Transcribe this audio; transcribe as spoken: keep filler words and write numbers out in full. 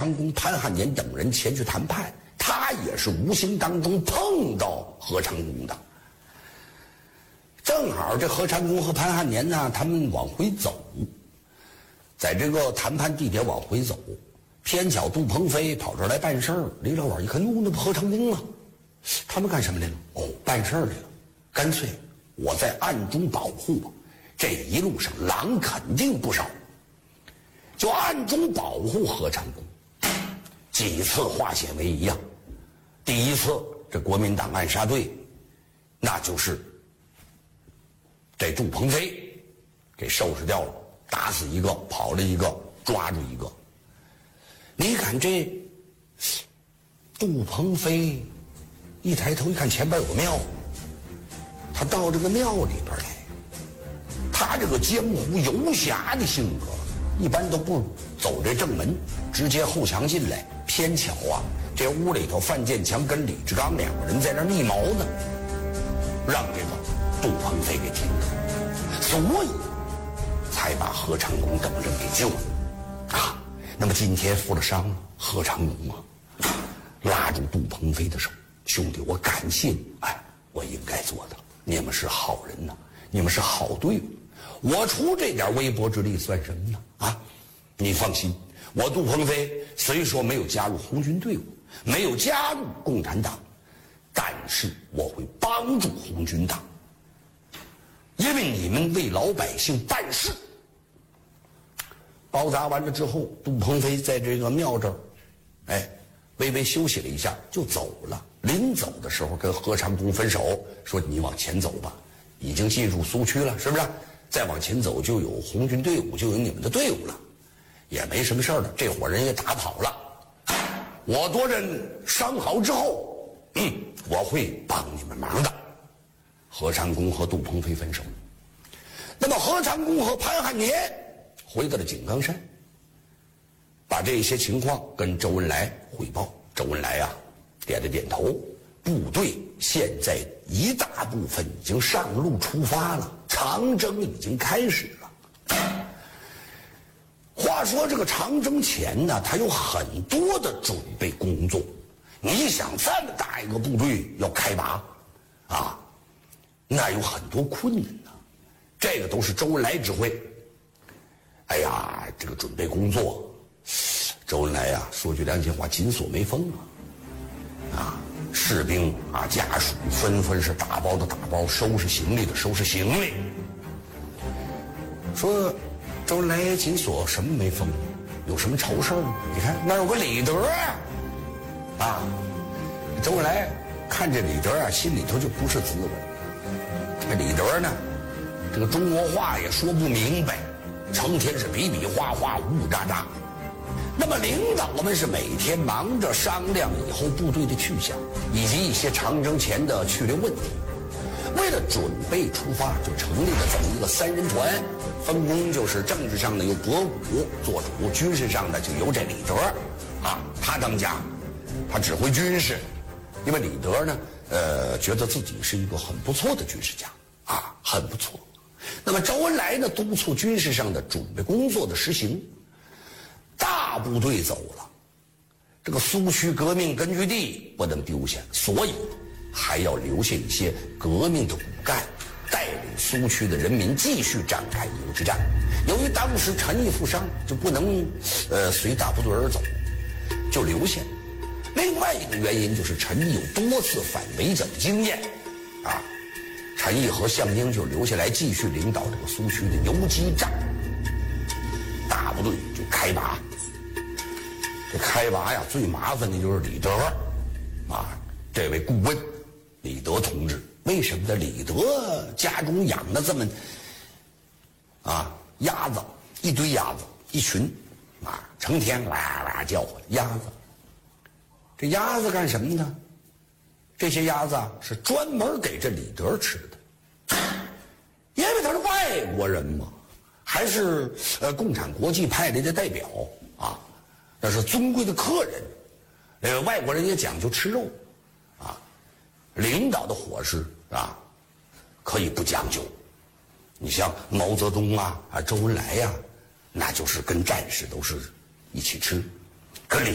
长恭、潘汉年等人前去谈判，他也是无形当中碰到何长恭的。正好这何长恭和潘汉年呢，他们往回走，在这个谈判地点往回走，偏巧杜鹏飞跑这儿来办事儿。李老板一看，哟，那不何长恭啊？他们干什么来了？哦，办事儿来了。干脆我在暗中保护吧，这一路上狼肯定不少，就暗中保护何长恭。几次化险为夷呀！第一次这国民党暗杀队，那就是这杜鹏飞给收拾掉了，打死一个，跑了一个，抓住一个。你看这杜鹏飞一抬头一看前边有个庙，他到这个庙里边来。他这个江湖游侠的性格，一般都不走这正门，直接后墙进来。偏巧啊，这屋里头范建强跟李志刚两个人在那密谋呢，让这个杜鹏飞给听到，所以才把何长恭等人给救了啊。那么今天负了伤了，何长恭啊，拉住杜鹏飞的手，兄弟，我感谢你，哎，我应该做的，你们是好人呐、啊，你们是好队伍，我出这点微薄之力算什么呢？啊，你放心，我杜鹏飞虽说没有加入红军队伍，没有加入共产党，但是我会帮助红军党，因为你们为老百姓办事。包扎完了之后，杜鹏飞在这个庙这儿，哎，微微休息了一下就走了。临走的时候跟何长恭分手，说你往前走吧，已经进入苏区了，是不是？再往前走就有红军队伍，就有你们的队伍了，也没什么事儿了。这伙人也打跑了，我多人伤好之后，嗯，我会帮你们忙的。何长恭和杜鹏飞分手，那么何长恭和潘汉年回到了井冈山，把这些情况跟周恩来汇报。周恩来啊，点了点头，部队现在一大部分已经上路出发了，长征已经开始了。话说这个长征前呢，他有很多的准备工作。你想这么大一个部队要开拔啊，那有很多困难呢、啊。这个都是周恩来指挥。哎呀，这个准备工作，周恩来呀、啊，说句良心话，紧锁眉峰啊！啊，士兵啊，家属纷纷是打包的打包，收拾行李的收拾行李。说周恩来紧锁什么眉峰？有什么愁事呢？你看那有个李德啊，啊，周恩来看这李德啊，心里头就不是滋味。这李德呢，这个中国话也说不明白。成天是比比划划、呜呜喳喳，那么领导们是每天忙着商量以后部队的去向，以及一些长征前的去留问题。为了准备出发，就成立了这么一个三人团，分工就是政治上呢由博古做主，军事上呢就由这李德，啊，他当家，他指挥军事。因为李德呢，呃，觉得自己是一个很不错的军事家，啊，很不错。那么周恩来呢，督促军事上的准备工作的实行。大部队走了，这个苏区革命根据地不能丢下，所以还要留下一些革命的骨干，带领苏区的人民继续展开一路之战。由于当时陈毅负伤，就不能呃随大部队而走，就留下。另外一个原因就是陈毅有多次反围剿的经验，啊。陈毅和项英就留下来继续领导这个苏区的游击战，大部队就开拔。这开拔呀，最麻烦的就是李德，啊，这位顾问，李德同志。为什么呢？李德家中养了这么啊鸭子，一堆鸭子，一群，啊，成天哇哇叫唤鸭子。这鸭子干什么呢？这些鸭子啊，是专门给这李德吃的，因为他是外国人嘛，还是呃共产国际派来的代表啊，那是尊贵的客人。呃，外国人也讲究吃肉，啊，领导的伙食啊，可以不讲究。你像毛泽东啊，啊周恩来呀、啊，那就是跟战士都是一起吃，跟李